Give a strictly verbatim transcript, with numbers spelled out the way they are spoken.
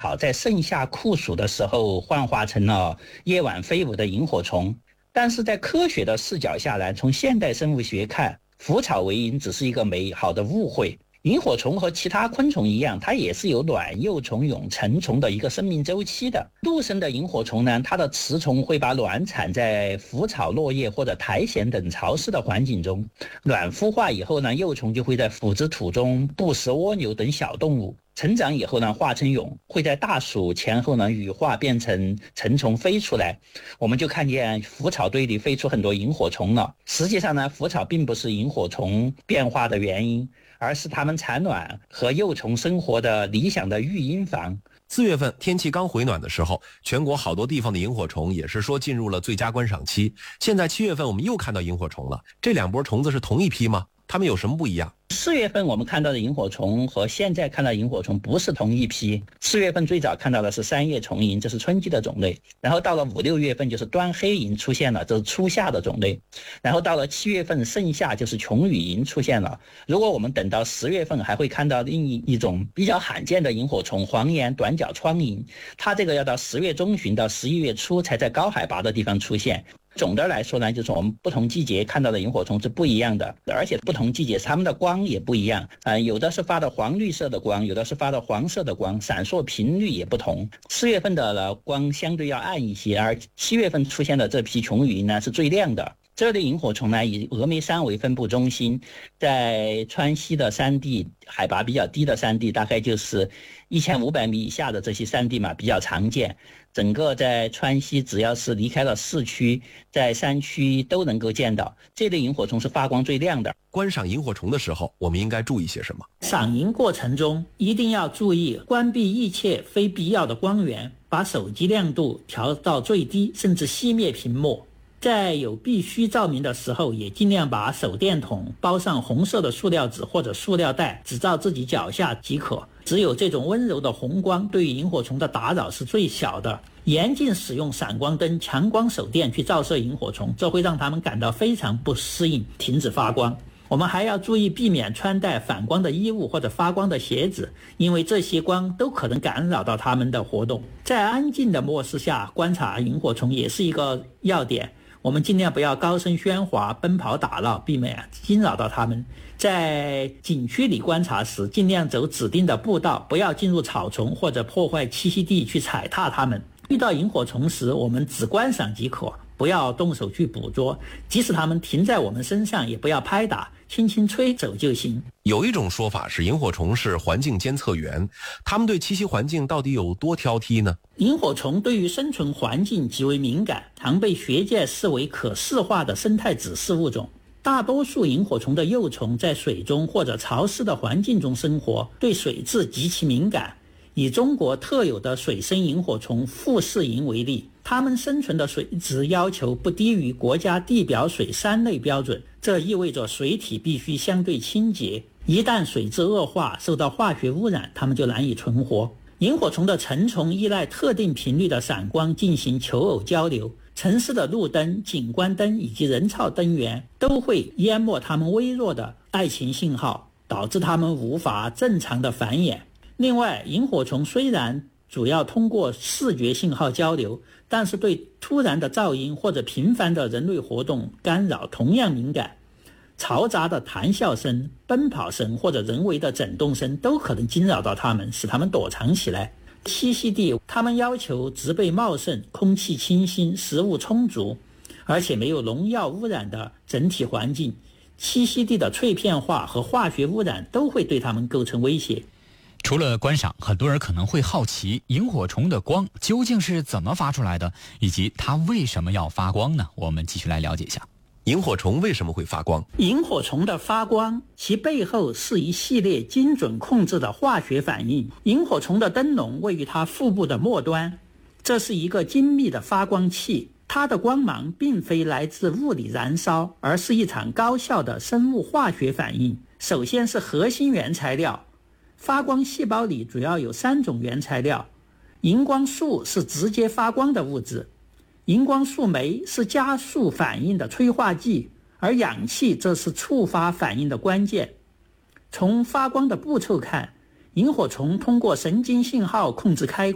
草在盛夏酷暑的时候幻化成了夜晚飞舞的萤火虫。但是在科学的视角下来，从现代生物学看，腐草为萤只是一个美好的误会。萤火虫和其他昆虫一样，它也是有卵、幼虫、蛹、成虫的一个生命周期的。陆生的萤火虫呢，它的雌虫会把卵产在腐草、落叶或者苔藓等潮湿的环境中，卵孵化以后呢，幼虫就会在腐殖土中捕食蜗牛等小动物。成长以后呢，化成蛹，会在大暑前后呢羽化变成成虫飞出来。我们就看见腐草堆里飞出很多萤火虫了。实际上呢，腐草并不是萤火虫变化的原因，而是它们产卵和幼虫生活的理想的育婴房。 四月份天气刚回暖的时候，全国好多地方的萤火虫也是说进入了最佳观赏期。现在七月份我们又看到萤火虫了，这两波虫子是同一批吗？它们有什么不一样？ 四月份我们看到的萤火虫和现在看到的萤火虫不是同一批。四月份最早看到的是三叶虫萤，这是春季的种类，然后到了五六月份就是端黑萤出现了，这是初夏的种类，然后到了七月份盛夏就是琼羽萤出现了。如果我们等到十月份，还会看到另一种比较罕见的萤火虫黄岩短角窗萤，它这个要到十月中旬到十一月初才在高海拔的地方出现。总的来说呢，就是我们不同季节看到的萤火虫是不一样的，而且不同季节它们的光也不一样啊、呃，有的是发的黄绿色的光，有的是发的黄色的光，闪烁频率也不同。四月份的光相对要暗一些，而七月份出现的这批琼羽萤呢是最亮的。这类萤火虫呢，以峨眉山为分布中心，在川西的山地，海拔比较低的山地，大概就是一千五百米以下的这些山地嘛，比较常见。整个在川西，只要是离开了市区，在山区都能够见到。这类萤火虫是发光最亮的。 观赏萤火虫的时候，我们应该注意些什么？ 赏萤过程中一定要注意关闭一切非必要的光源，把手机亮度调到最低，甚至熄灭屏幕。在有必须照明的时候，也尽量把手电筒包上红色的塑料纸或者塑料袋，只照自己脚下即可。只有这种温柔的红光对于萤火虫的打扰是最小的。严禁使用闪光灯、强光手电去照射萤火虫，这会让它们感到非常不适应，停止发光。我们还要注意避免穿戴反光的衣物或者发光的鞋子，因为这些光都可能干扰到它们的活动。在安静的模式下观察萤火虫也是一个要点。我们尽量不要高声喧哗、奔跑打闹，避免惊扰到它们。在景区里观察时，尽量走指定的步道，不要进入草丛或者破坏栖息地去踩踏它们。遇到萤火虫时，我们只观赏即可，不要动手去捕捉。即使它们停在我们身上，也不要拍打，轻轻吹走就行。 有一种说法是萤火虫是环境监测员，它们对栖息环境到底有多挑剔呢？ 萤火虫对于生存环境极为敏感，常被学界视为可视化的生态指示物种。大多数萤火虫的幼虫在水中或者潮湿的环境中生活，对水质极其敏感。以中国特有的水生萤火虫富士萤为例，它们生存的水质要求不低于国家地表水三类标准，这意味着水体必须相对清洁。一旦水质恶化，受到化学污染，它们就难以存活。萤火虫的成虫依赖特定频率的闪光进行求偶交流，城市的路灯、景观灯以及人造灯源都会淹没它们微弱的爱情信号，导致它们无法正常的繁衍。另外，萤火虫虽然主要通过视觉信号交流，但是对突然的噪音或者频繁的人类活动干扰同样敏感。嘈杂的谈笑声、奔跑声或者人为的震动声都可能惊扰到它们，使它们躲藏起来。栖息地，它们要求植被茂盛、空气清新、食物充足，而且没有农药污染的整体环境。栖息地的碎片化和化学污染都会对它们构成威胁。 除了观赏，很多人可能会好奇萤火虫的光究竟是怎么发出来的，以及它为什么要发光呢？我们继续来了解一下。 萤火虫为什么会发光？ 萤火虫的发光，其背后是一系列精准控制的化学反应。萤火虫的灯笼位于它腹部的末端，这是一个精密的发光器。它的光芒并非来自物理燃烧，而是一场高效的生物化学反应。首先是核心原材料，发光细胞里主要有三种原材料，荧光素是直接发光的物质，荧光素酶是加速反应的催化剂，而氧气则是触发反应的关键。从发光的步骤看，萤火虫通过神经信号控制开